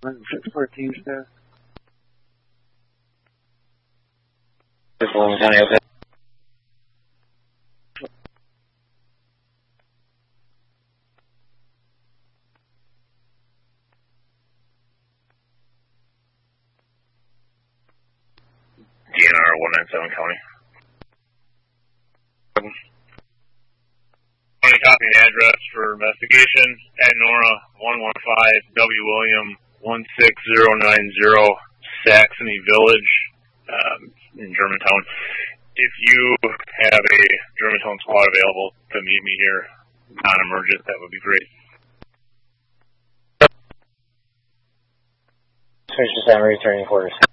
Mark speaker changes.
Speaker 1: 614 staff.
Speaker 2: Fulton County, okay.
Speaker 3: DNR 197 County. County copy and address for investigation at Nora 115 W. William 16090 Saxony Village in Germantown. If you have a Germantown squad available to meet me here, non-emergent, that would be great.
Speaker 2: Search the summary, returning quarters.